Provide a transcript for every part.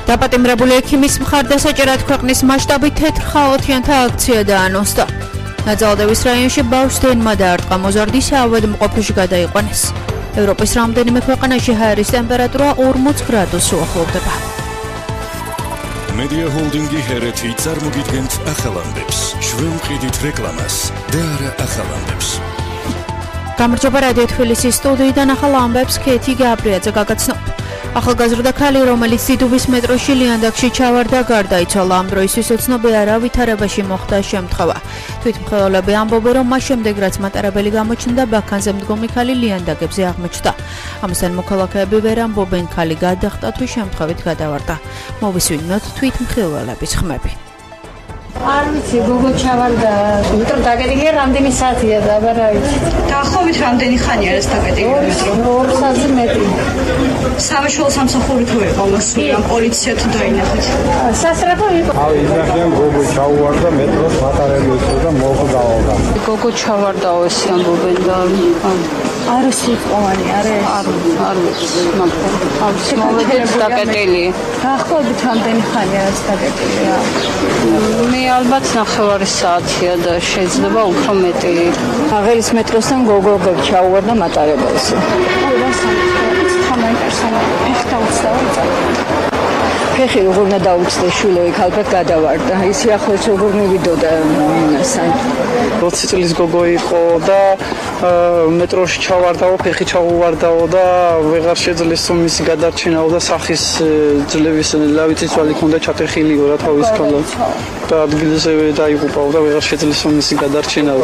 დაპატიმრებული ექიმის მხარდასაჭერად ქვეყნის მასშტაბით თეთრ ხალათიანთა აქცია დაანონსდა. ნაძალდევის რაიონში ბავშვს დენმა დაარტყა, მოზარდის ავადმყოფში გადაიყვანეს. ევროპის რამდენიმე ქვეყანაში ჰაერის ტემპერატურა 40 გრადუსს უახლოვდება. Media Holding-ი ჰერეთი წარმოგიდგენთ ახალამდებს, შვენყიდით რეკლამას და არა ახალამდებს. გამარჯობა რადიო თბილისის სტუდიიდან ახალ ამბებს ქეთი გაბრიაძე გაგაცნობ. ახალგაზრდა ქალი, რომელიც დიდუბის მეტროში ლიანდაგში ჩავარდა, გარდაიცვალა. ამ დროისთვის უცნობი არავითარებაში მოხდა შემთხვევა. თვითმკვლელობები ამბობენ, რომ მას შემდეგ, რაც მატარებელი გამოჩნდა, ბაქანზე მდგომი ქალი ლიანდაგებზე აღმოჩნდა. ამასთან მოქალაქეები ვერ ამბობენ, ქალი გადახტა თუ შემთხვევით გადავარდა. მოვისმინოთ თვითმკვლელობის ხმები. არ ვიცი, გოგო ჩავარდა, მეტრო დაგეტილია რამდენი საათია და აბა ვიცი. დაახლოებით რამდენი ხანია ეს დაგეტილი მეტრო? 2 საათზე მეტი. სამშობლო სამსახური თუ იყო მასული, ამ პოლიცია თუ დაინახეთ? სასწრაფო იყო. ავი იძახიან გოგო ჩავარდა, მეტროს მატარებელი იყო და მოხდაოდა. გოგო ჩავარდაო ეს ამბობენ და არის სიტყვანი, არ ვიცი, მაგრამ მოვედით დაგეტილი. დაახლოებით რამდენი ხანია ეს დაგეტილია? მე ალბათ 9 საათია და შეიძლება უფრო მეტი. აღერის მეტროსთან გოგო ჩაუვარდა მატარებელს. ფეხი როგორ უნდა დაუწდეს შვილები ქალბატ გადავარდა. ის ახლოს როგორ მივიდოდა საერთოდ. 20 წლის გოგო იყო და მეტროში ჩავარდაო, ფეხი ჩაუვარდაო და ვეღარ შეძლეს მისი გადარჩენაო და სახის ძლევის ლავიწიცვალი ქონდა ჩატეხილიო რა თავის ქონდა. და ადგილზე დაიღუპაო და ვეღარ შეძლეს მისი გადარჩენაო.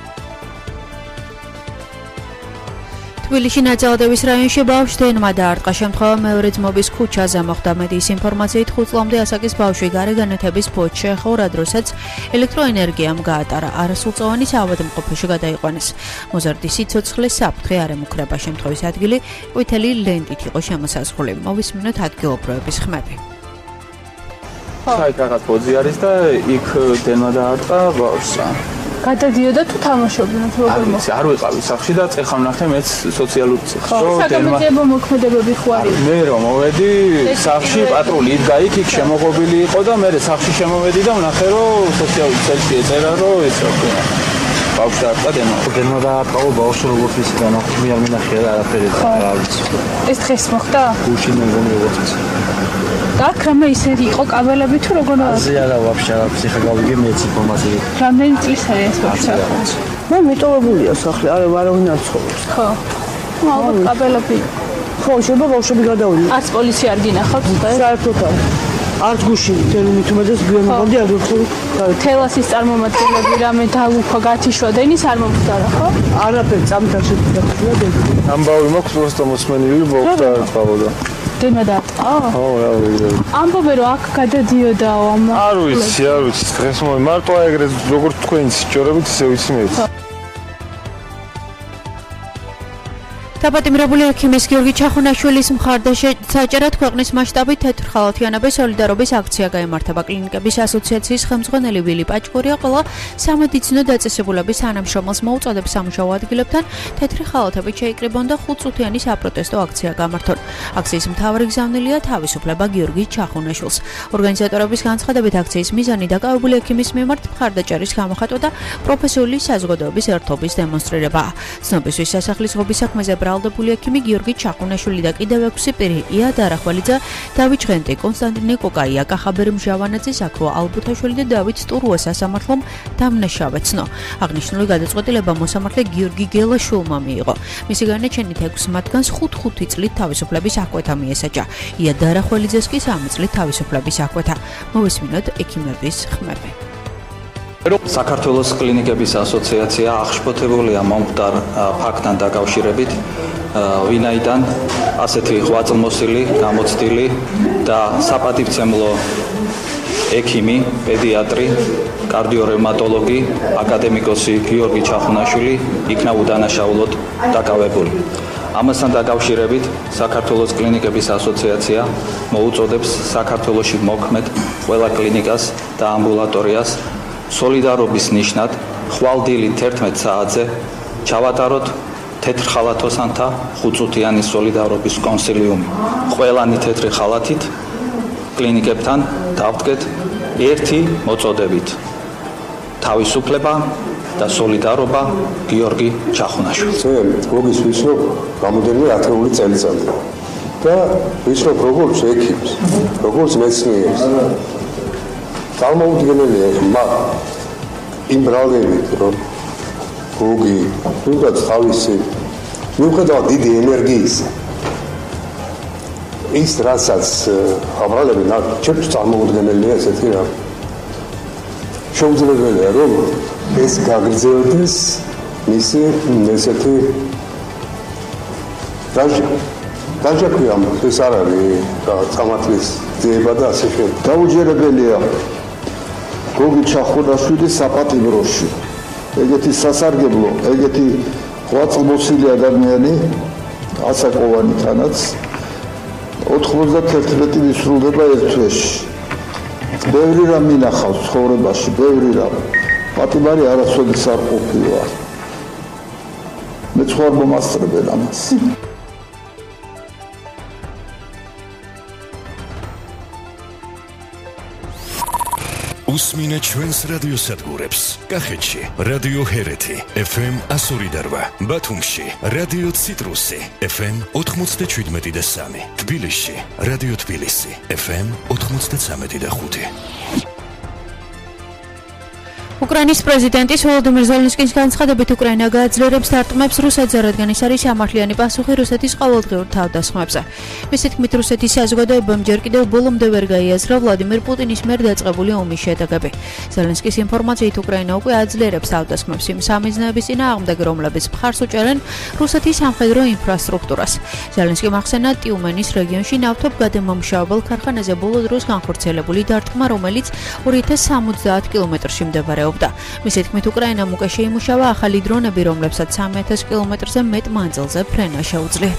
თბილისში ნაძალდევის რაიონში ბავშვს დენმა დაარტყა. შემთხვევა მეორე ძმობის ქუჩაზე მოხდა. მედიის ინფორმაციით 5 წლამდე ასაკის ბავშვი გარეგანათების ფოთში შეეხურა, დროსაც ელექტროენერგიამ გაატარა. არასრულწლოვანის ავადმყოფში გადაიყვანეს. მოზარდის სიცოცხლე საფრთხე არ ემუქრება. შემთხვევის ადგილი ყვითელი ლენტით იყო შემოსაზღვრული. მოვისმინოთ ადგილობრივების ხმები. საით რაღაც ბოძი არის და იქ დენმა დაარტყა ბავშვს. გადადიოდა თუ თამაშობდნენ როგორ მოხდა? არ ვიყავი სახლში და წეხა ვნახე მეც სოციალურ ციხეში. საკამედიებო მოქმედებები ხო არის? მე რომ მოვედი სახლში პატრული იდგა იქ შემოღობილი იყო და მე სახლში შემოვედი და ვნახე რომ სოციალურ ცელში ეწერა რომ ეს ბავშვს დაარტყა დენმა დაარტყა ბავშვს როგორც ისე განახმი არ მინახია არაფერი არ ვიცი. ეს დღეს მოხდა? გუშინ მეგონი როგორც და კრამა ისეთი იყო კაბელები თუ როგორ არის? აზი არა ვაფშე არა ფსიხა გავიგე მეც ინფორმაცია. რამდენი წლის არის ეს ბავშვი? მე მიტოვებულია სახლი, არა ვარავინ არ ცხოვრობს. ხო. ალბათ კაბელები. ხო, შეიძლება ბავშვები გადავიდნენ. არც პოლიცია არ გინახავთ? საერთოდ არ. არც გუშინ თელმით უმეტეს გვემოყავდი არ ვიხური. თელასის წარმომადგენლები რამე დაუქვა გათიშვა დენის არ მომხდარა ხო? არაფერი წამით არ შეგვიძლია დენის. ამბავი მოხდა პროსტო მოსმენილი მოხდა ყავდა. დენა დაარტყა? ხო, რა ვიცი. ამბობენ რომ აქ გადადიოდაო ამ. არ ვიცი, დღეს მარტო ეგრე როგორც თქვენიც ჯორებით ისე ვიცი მეც. დაპატიმრებული ექიმის გიორგი ჩახუნაშვილის მხარდასაჭერად ქვეყნის მასშტაბით თეთრ ხალათიანების სოლიდარობის აქცია გაიმართება. კლინიკების ასოციაციის ხელმძღვანელი ვილი პაჭკორია ყველა სამედიცინო დაწესებულების თანამშრომელს მოუწოდებს სამუშაო ადგილებთან თეთრი ხალათებით შეიკრიბონ და 5 წუთიანი საპროტესტო აქცია გამართონ. აქციის მთავარი გზავნილია თავისუფლება გიორგი ჩახუნაშვილს. ორგანიზატორების განცხადებით აქციის მიზანი დაკავებული ექიმის მიმართ მხარდაჭერის გამოხატვა და პროფესიული საზოგადოების ერთობის დემონსტრირებაა. ცნობისთვის სასახლის ღობის საქმეზე ბრალდებული ექიმი გიორგი ჩახუნაშვილი და კიდევ 6 პირი იად არახველიძე, დავით ჟღენტი, კონსტანტინე კოკაია, კახაბერ მჟავანაძე, ზაქრო ალბუთაშვილი და დავით სტურუა სასამართლომ დამნაშავეცნო. აღნიშნული გადაწყვეტილება მოსამართლე გიორგი გელაშვილმა მიიღო. მისი განაჩენით 6 მათგანს 5 წლით თავისუფლების აღკვეთა მიესაჯა. იად არახველიძეს კი 3 წლით თავისუფლების აღკვეთა. მოვისმინოთ ექიმების ხმები. საქართველოს კლინიკების ასოციაცია აღშფოთებულია მომხდარ ფაქტთან დაკავშირებით, ვინაიდან ასეთი ღვაწლმოსილი, გამოცდილი და საპატივცემლო ექიმი, პედიატრი, კარდიორევმატოლოგი, აკადემიკოსი გიორგი ჩახუნაშვილი იქნა უდანაშაულოდ დაკავებული. ამასთან დაკავშირებით საქართველოს კლინიკების ასოციაცია მოუწოდებს საქართველოში მოქმედ ყველა კლინიკას და ამბულატორიას სოლიდარობის ნიშნად ხვალდილი 11 საათზე ჩავატაროთ თეთრ ხალათოსანთა 5 წუთიანი სოლიდარობის კონსილიუმი. ყველანი თეთრი ხალათით კლინიკებთან დავდგეთ ერთი მოწოდებით. თავისუფლება და სოლიდარობა გიორგი ჩახუნაშვილი. გოგის ვისრობ გამოდენილი 10 წელიწადი და ვისრობ როგორც ექიმს, როგორც მეცნიერს. წარმოუდგენელია იმ ბრალდებით, რომ გოგი თუნდაც თავისი მიუხედავად დიდი ენერგიის ის რასაც აბრალები ჩემთვის წარმოუდგენელია ესეთი რა. შეუძლებელია რომ ეს გაგრძელდეს მისი ესეთი დაჟაქვია ეს არ არის სამართლის ძიება და ასე შემდეგ. დაუჯერებელია გოგი ჩახუნაშვილის საპატიმროში. ეგეთი სასარგებლო, ეგეთი ღვაწლმოსილი ადამიანი ასაკოვანი თანაც 91 ვისრულდება ერთ თვეში. ბევრი რამ მინახავს ცხოვრებაში, ბევრი რამ. პატიმარი არასოდეს არ ყოფილა. მეც ხარ მომასწრებელ ამას. უსმინე ჩვენს რადიოსადგურებს. კახეთში რადიო ჰერეთი FM 102.8, ბათუმში რადიო ციტრუსი FM 97.3, თბილისში რადიო თბილისი FM 93.5. უკრაინის პრეზიდენტის ვოლოდიმირ ზელენსკის განცხადებით უკრაინა გააძლიერებს დარტყმებს რუსეთზე, რადგან ის არის სამართლიანი პასუხი რუსეთის ყოველდღიურ თავდასხმებზე. მისი თქმით, რუსეთის საზოგადოებამ ჯერ კიდევ ბოლომდე ვერ გაიაზრა ვლადიმირ პუტინის მიერ დაწყებული ომის შედეგები. ზელენსკის ინფორმაციით, უკრაინა უკვე აძლიერებს თავდასხმებს იმ სამიზნეების წინააღმდეგ, რომლებიც მხარს უჭერენ რუსეთის სამხედრო ინფრასტრუქტურას. ზელენსკიმ ახსენა ტიუმენის რეგიონში ნავთობგადამამუშავებელ ქარხანაზე ბოლო დროს განხორციელებული დარტყმა, რომელიც 2070 კილომეტრში მდებარეობდა. მისი თქმით, უკრაინამ უკვე შეიმუშავა ახალი დრონები, რომლებსაც 3000 კილომეტრზე მეტ მანძილზე ფრენა შეუძლიათ.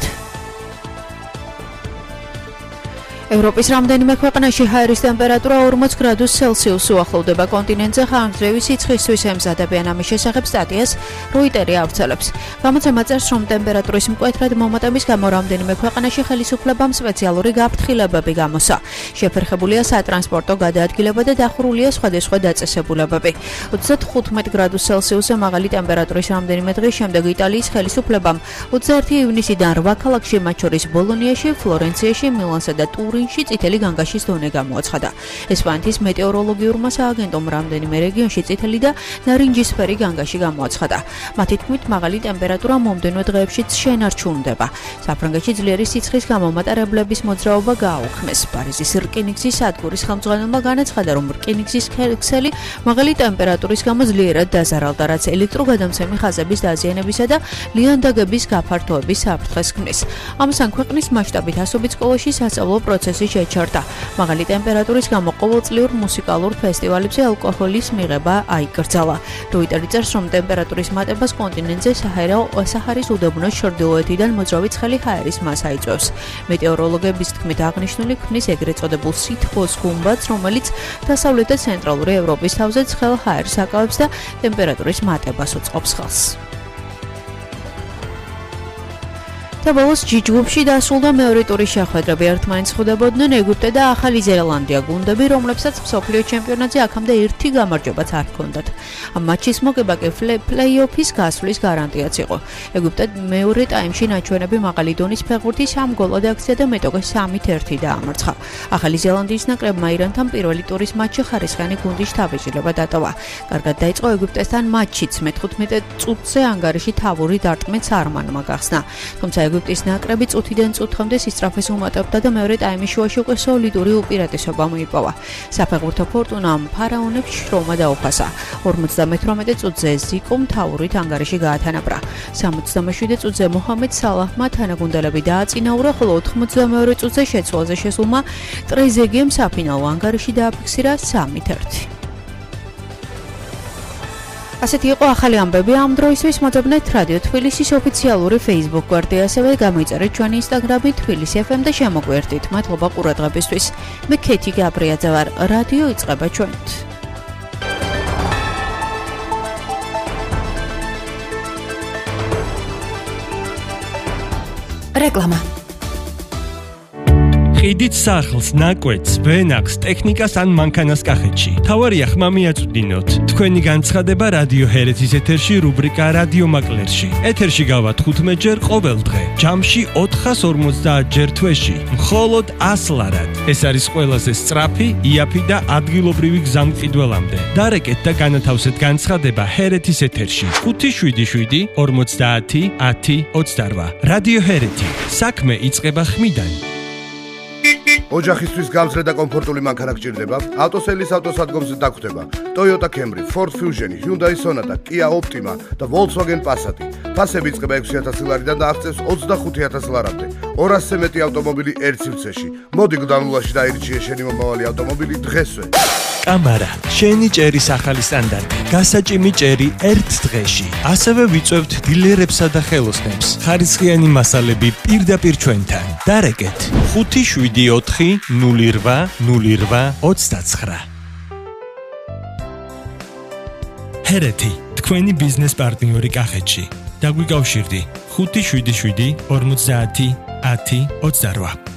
ევროპის რამდენიმე ქვეყანაში ჰაერის ტემპერატურა 40 გრადუს ცელსიუსს უახლოვდება. კონტინენტზე ხანგრძლივი სიცხისთვის ემზადებიან. ამის შესახებ სტატიას როიტერი ავრცელებს. გამოცემა წერს, რომ ტემპერატურის მკვეთრად მომატების გამო რამდენიმე ქვეყანაში ხელისუფლებამ სპეციალური გაფრთხილებები გამოსცა. შეფერხებულია სატრანსპორტო გადაადგილება და დახურულია სხვადასხვა დაწესებულებები. 35 გრადუს ცელსიუსზე მაღალი ტემპერატურის რამდენიმე დღის შემდეგ იტალიის ხელისუფლებამ 21 ივნისიდან 8 ქალაქში, მათ შორის ბოლონიაში, ფლორენციაში, მილანსა და ტურინში წითელი განგაშის დონე გამოაცხადა. ესპანეთის მეტეოროლოგიურმა სააგენტომ რამდენიმე რეგიონში წითელი და ნარინჯისფერი განგაში გამოაცხადა. მათი თქმით, მაღალი ტემპერატურა მომდევნო დღეებშიც შენარჩუნდება. საფრანგეთში ძლიერი სიცხის გამო მატარებლების მოძრაობა გააუქმეს. პარიზის რკინიგზის სადგურის ხელმძღვანელმა განაცხადა, რომ რკინიგზის ქსელი მაღალი ტემპერატურის გამო ძლიერად დაზარალდა, რაც ელექტროგადამცემი ხაზების დაზიანებისა და ლიანდაგების გაფართოების საფრთხეს ქმნის. ამასთან ქვეყნის მასშტაბით ასობით სკოლაში სასწავლო პროცესი შეჩერდა. მაღალი ტემპერატურის გამო ყოველწლიურ მუსიკალურ ფესტივალებზე ალკოჰოლის მიღება აიკრძალა. როიტერი წერს, რომ ტემპერატურის მატებას კონტინენტზე საჰარის უდაბნოს ჩრდილოეთიდან მოძრავი ცხელი ჰაერის მასა იწვევს. მეტეოროლოგების თქმით, აღნიშნული ქმნის ეგრეთ წოდებულ სითბოს გუმბათს, რომელიც დასავლეთ და ცენტრალური ევროპის თავზე ცხელ ჰაერს აკავებს და ტემპერატურის მატებას უწყობს ხელს. და ბოლოს ჯიჯგუფში დასრულდა მეორე ტურის შეხვედრები. ერთმანეთს ხვდებოდნენ ეგვიპტე და ახალი ზელანდია გუნდები, რომლებსაც მსოფლიო ჩემპიონატზე აქამდე ერთი გამარჯვებაც არ ჰქონდათ. ამ მატჩის მოგება კი პლეი-ოფის გასვლის გარანტიაც იყო. ეგვიპტე მეორე ტაიმში ნაჩვენები მაღალი დონის ფეხბურთის 3 გოლად აქცია და მეტოქე 3-1 დაამარცხა. ახალი ზელანდიის ნაკრებმა ირანთან პირველი ტურის მატჩში ხარისხიანი გუნდის თავისუფლება დატოვა. კარგად დაიწყო ეგვიპტესთან მატჩიც, მე-15 წუთზე ანგარიში თავური დარტყმით სარმანმა გახსნა. თუმცა ეგვიპტის ნაკრები წუთიდან წუთამდე სისწრაფეს უმატებდა და მეორე ტაიმის შუაში უკვე სოლიდური უპირატესობა მოიპოვა. საფეხბურთო ფორტუნამ ფარაონებს შრომა დაუფასა. 58 წუთზე ზიკომ თავურით ანგარიში გაათანაბრა. 77 წუთზე მოჰამედ სალაჰმა თანაგუნდელები დააწინაურა, ხოლო 82 წუთზე შეცვალზე შესულმა ტრეზეგემ საფინალო ანგარიში დააფიქსირა 3-1. ასეთი იყო ახალი ამბები ამ დროისთვის. მოძებნეთ რადიო თბილისის ოფიციალური Facebook გვერდი, ასევე გამოიწერეთ ჩვენი Instagram-ი თბილისი FM და შემოგვიერთდით. მადლობა ყურადღებისთვის. მე ქეთი გაბრიაძე ვარ. რადიო იწყება ჩვენით. რეკლამა. ყიდით სახლს, ნაკვეთს, ვენახს, ტექნიკას ან მანქანას კახეთში. თავარია ხმა მიაწვდინოთ. თქვენი განცხადება რადიო ჰერეთის ეთერში რუბრიკა რადიო მაკლერში. ეთერში გავართ 15 ჯერ ყოველ დღე. ჯამში 450 ჯერ თვეში. მხოლოდ 100 ლარად. ეს არის ყველაზე სწრაფი, იაფი და ადგილობრივი გზა მყიდველამდე. დარეკეთ და განათავსეთ განცხადება ჰერეთის ეთერში. 577 50 10 28. რადიო ჰერეთი. საქმე იწყება ხმიდან. ოჯახისთვის გამძლე და კომფორტული მანქანა გჭირდება? ავტოსელის ავტოსადგომზე დაგხვდება. Toyota Camry, Ford Fusion, Hyundai Sonata, Kia Optima და Volkswagen Passat. ფასები იწყება 6000 ლარიდან და აღწევს 25000 ლარამდე. 200-ზე მეტი ავტომობილი ერთ სივრცეში. მოდი გდანულაში დაირჩიე შენი მომავალი ავტომობილი დღესვე. კამარა, შენი ჭერის ახალი სტანდარტი. გასაჭიმი ჭერი ერთ დღეში. ასევე ვიწევთ დილერებსა და ხელოსნებს. ხარისხიანი მასალები პირდაპირ ჩვენთან. დარეკეთ 574 08 08 29. ჰერეთი, თქვენი ბიზნეს პარტნიორი კახეთში. დაგვიკავშირდი 577 50 10 28.